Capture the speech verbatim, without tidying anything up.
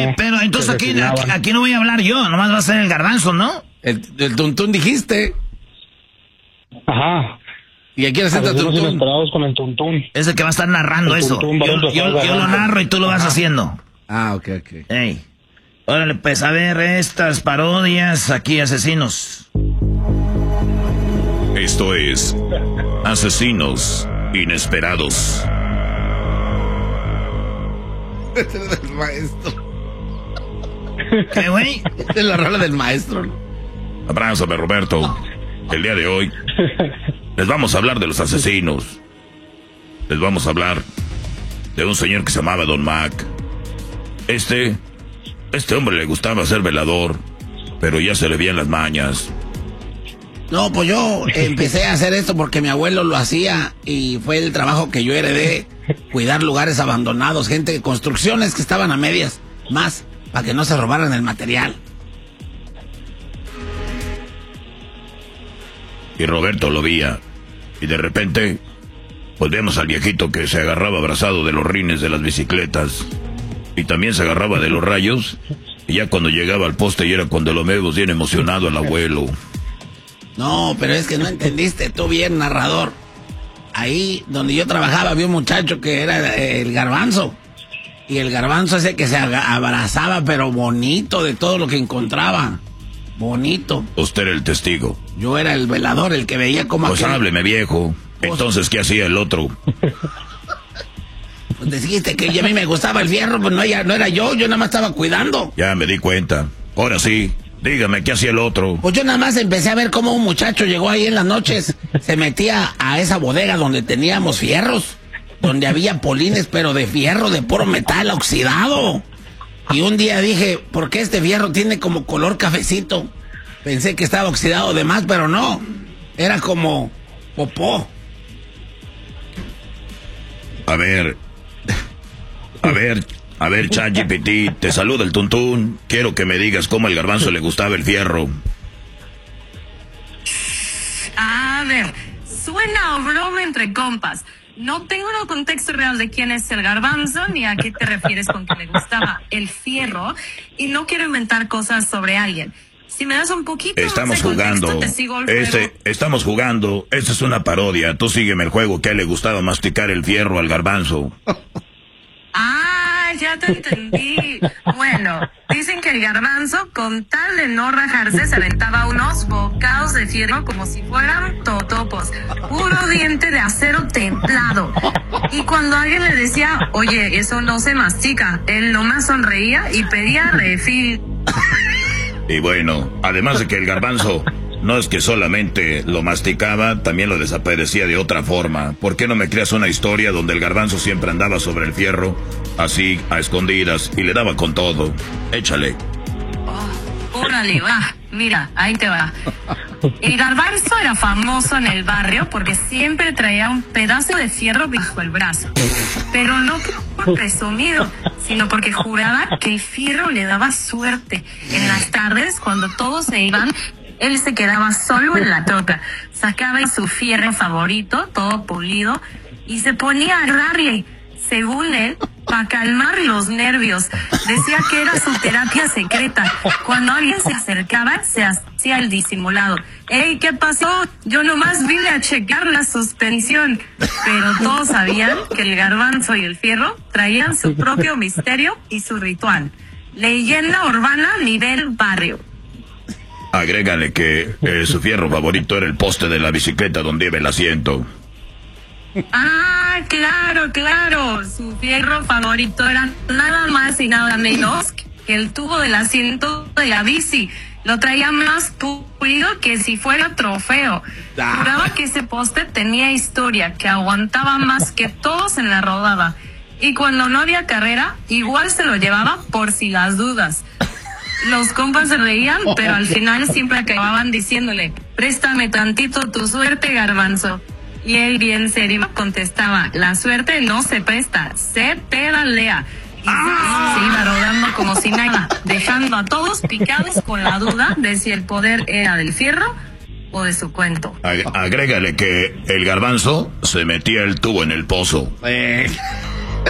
Pero entonces aquí, aquí, aquí no voy a hablar yo, nomás va a ser el Garbanzo, ¿no? El, el Tuntún dijiste. Ajá. ¿Y aquí está Tuntún? Inesperados con el Tuntún. Es el que va a estar narrando el eso. Tuntún, Yo, yo, yo lo narro y tú lo vas Ajá. haciendo. Ah, ok, ok. Ey. Órale, pues a ver estas parodias aquí, asesinos. Esto es Asesinos Inesperados. Este es del maestro. ¿Qué, güey? Es la rola del maestro. Abrázame, Roberto. El día de hoy les vamos a hablar de los asesinos. Les vamos a hablar de un señor que se llamaba Don Mac. Este, este hombre le gustaba ser velador, pero ya se le veían las mañas. No, pues yo empecé a hacer esto porque mi abuelo lo hacía y fue el trabajo que yo heredé, cuidar lugares abandonados, gente, construcciones que estaban a medias, más, para que no se robaran el material. Y Roberto lo veía, y de repente, pues vemos al viejito que se agarraba abrazado de los rines de las bicicletas, y también se agarraba de los rayos, y ya cuando llegaba al poste y era cuando lo vemos bien emocionado al abuelo. No, pero es que no entendiste tú bien, narrador. Ahí donde yo trabajaba había un muchacho que era el Garbanzo. Y el Garbanzo ese que se abrazaba, pero bonito, de todo lo que encontraba. Bonito. Usted era el testigo. Yo era el velador, el que veía como... Pues aquel... hábleme, viejo. Entonces, ¿qué hacía el otro? Pues dijiste que a mí me gustaba el fierro, pues no, ya, no era yo, yo nada más estaba cuidando. Ya me di cuenta. Ahora sí, dígame, ¿qué hacía el otro? Pues yo nada más empecé a ver cómo un muchacho llegó ahí en las noches, se metía a esa bodega donde teníamos fierros, donde había polines, pero de fierro, de puro metal oxidado. Y un día dije, ¿por qué este fierro tiene como color cafecito? Pensé que estaba oxidado de más, pero no, era como popó. A ver, a ver, a ver, ChatGPT, te saluda el Tuntún. Quiero que me digas cómo al Garbanzo le gustaba el fierro. A ver, suena a broma entre compas. No tengo el contexto real de quién es el Garbanzo ni a qué te refieres con que le gustaba el fierro y no quiero inventar cosas sobre alguien. Si me das un poquito Estamos más de contexto, jugando. Te sigo el este, juego. estamos jugando. Esta es una parodia. Tú sígueme el juego que a él le gustaba masticar el fierro al Garbanzo. Ah, ya te entendí. Bueno, dicen que el Garbanzo, con tal de no rajarse, se aventaba unos bocados de fierro como si fueran totopos. Puro diente de acero templado. Y cuando alguien le decía, oye, eso no se mastica, él nomás sonreía y pedía refil. Y bueno, además de que el Garbanzo no es que solamente lo masticaba, también lo desaparecía de otra forma. ¿Por qué no me creas una historia donde el Garbanzo siempre andaba sobre el fierro, así, a escondidas, y le daba con todo? Échale. Oh, órale, va, mira, ahí te va. El Garbanzo era famoso en el barrio porque siempre traía un pedazo de fierro bajo el brazo. Pero no por presumido, sino porque juraba que el fierro le daba suerte. En las tardes, cuando todos se iban, él se quedaba solo en la toca, sacaba su fierro favorito, todo pulido, y se ponía a agarrarle, según él, para calmar los nervios. Decía que era su terapia secreta. Cuando alguien se acercaba, se hacía el disimulado. ¡Ey, qué pasó! Yo nomás vine a checar la suspensión. Pero todos sabían que el Garbanzo y el fierro traían su propio misterio y su ritual. Leyenda urbana nivel barrio. Agrégale que eh, su fierro favorito era el poste de la bicicleta donde iba el asiento. Ah, claro, claro. Su fierro favorito era nada más y nada menos que el tubo del asiento de la bici. Lo traía más pulido que si fuera trofeo. Juraba que ese poste tenía historia, que aguantaba más que todos en la rodada. Y cuando no había carrera, igual se lo llevaba por si las dudas. Los compas se reían, pero al final siempre acababan diciéndole, préstame tantito tu suerte, Garbanzo. Y él bien serio contestaba, la suerte no se presta, se pedalea. Y ¡ah! Se iba rodando como si nada, dejando a todos picados con la duda de si el poder era del fierro o de su cuento. Agrégale que el Garbanzo se metía el tubo en el pozo. Eh.